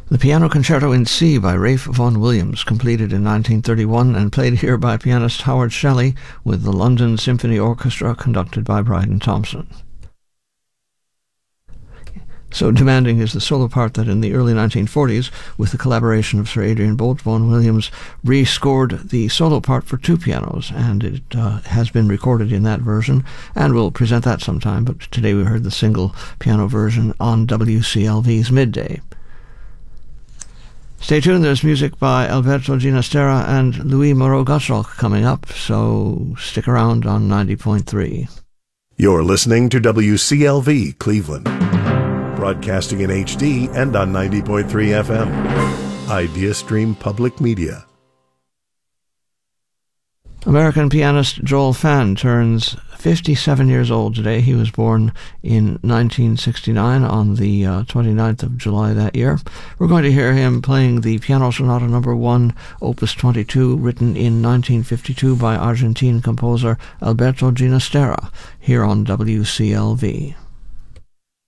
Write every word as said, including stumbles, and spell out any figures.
The Piano Concerto in C by Ralph Vaughan Williams, completed in nineteen thirty-one and played here by pianist Howard Shelley with the London Symphony Orchestra conducted by Bryden Thompson. So demanding is the solo part that in the early nineteen forties, with the collaboration of Sir Adrian Boult, Vaughan Williams re-scored the solo part for two pianos, and it uh, has been recorded in that version, and we'll present that sometime, but today we heard the single piano version on W C L V's Midday. Stay tuned, there's music by Alberto Ginastera and Louis Moreau-Gottschalk coming up, so stick around on ninety point three. You're listening to W C L V Cleveland, broadcasting in H D and on ninety point three F M. IdeaStream Public Media. American pianist Joel Phan turns fifty-seven years old today. He was born in nineteen sixty-nine on the uh, twenty-ninth of July that year. We're going to hear him playing the Piano Sonata Number one, Opus twenty-two, written in nineteen fifty-two by Argentine composer Alberto Ginastera, here on W C L V.